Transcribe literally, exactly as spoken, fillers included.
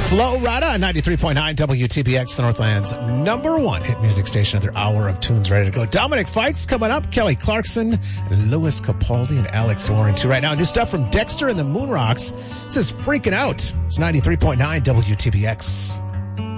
Flo Rida, ninety-three point nine W T B X, the Northland's number one hit music station. Another hour of tunes ready to go. Dominic Fights coming up. Kelly Clarkson, Louis Capaldi, and Alex Warren too. Right now, new stuff from Dexter and the Moonrocks. This is Freaking Out. It's ninety-three point nine W T B X.